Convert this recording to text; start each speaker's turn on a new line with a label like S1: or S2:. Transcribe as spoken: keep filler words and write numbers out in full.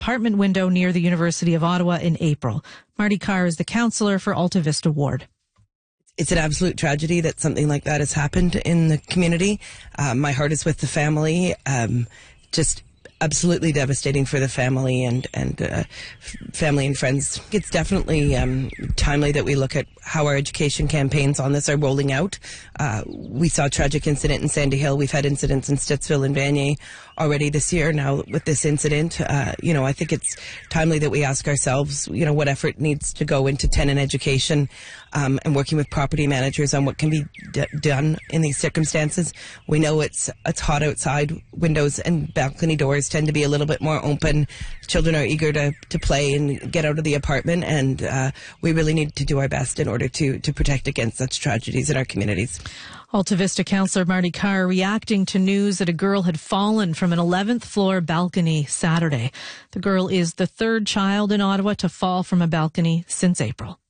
S1: apartment window near the University of Ottawa in April. Marty Carr is the councillor for Alta Vista Ward.
S2: It's an absolute tragedy that something like that has happened in the community. Uh, my heart is with the family. Um, just absolutely devastating for the family and and uh, family and friends. It's definitely um, timely that we look at how our education campaigns on this are rolling out. Uh, we saw a tragic incident in Sandy Hill. We've had incidents in Stittsville and Vanier already this year. Now with this incident, uh, you know, I think it's timely that we ask ourselves, you know, what effort needs to go into tenant education um, and working with property managers on what can be d- done in these circumstances. We know it's it's hot outside. Windows and balcony doors tend to be a little bit more open. Children are eager to, to play and get out of the apartment, and uh, we really need to do our best in order to, to protect against such tragedies in our communities.
S1: Alta Vista councillor Marty Carr reacting to news that a girl had fallen from an eleventh floor balcony Saturday. The girl is the third child in Ottawa to fall from a balcony since April.